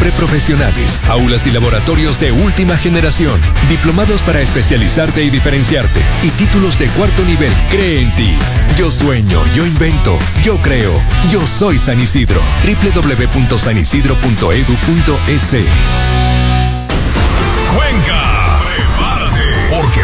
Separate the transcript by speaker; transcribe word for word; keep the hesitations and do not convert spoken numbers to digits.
Speaker 1: preprofesionales, aulas y laboratorios de última generación, diplomados para especializarte y diferenciarte, y títulos de cuarto nivel. Cree en ti. Yo sueño, yo invento, yo creo. Yo soy San Isidro. doble u doble u doble u punto san isidro punto e d u punto e s.
Speaker 2: Cuenca.